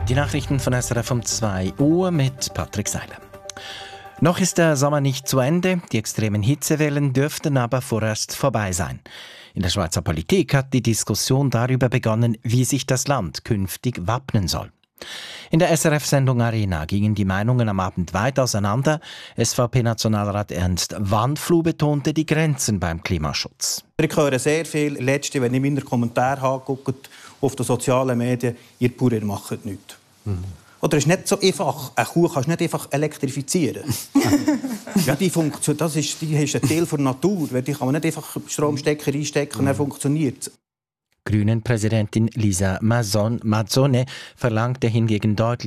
Die Nachrichten von SRF um 2 Uhr mit Patrick Seiler. Noch ist der Sommer nicht zu Ende, die extremen Hitzewellen dürften aber vorerst vorbei sein. In der Schweizer Politik hat die Diskussion darüber begonnen, wie sich das Land künftig wappnen soll. In der SRF-Sendung Arena gingen die Meinungen am Abend weit auseinander. SVP-Nationalrat Ernst Wandfluh betonte die Grenzen beim Klimaschutz. Ich höre sehr viel, letzte, wenn ich meine Kommentare angucke auf den sozialen Medien, ihr Bauern macht nichts. Oder es ist nicht so einfach. Eine Kuh kannst du nicht einfach elektrifizieren. Ja, die ist ein Teil der Natur. Die kann man nicht einfach Stromstecker einstecken und dann funktioniert es. Grünen-Präsidentin Lisa Mazzone verlangte hingegen deutlich